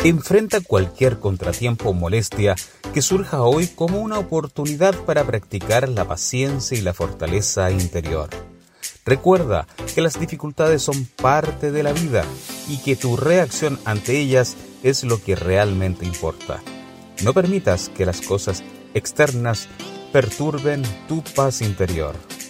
Enfrenta cualquier contratiempo o molestia que surja hoy como una oportunidad para practicar la paciencia y la fortaleza interior. Recuerda que las dificultades son parte de la vida y que tu reacción ante ellas es lo que realmente importa. No permitas que las cosas externas perturben tu paz interior.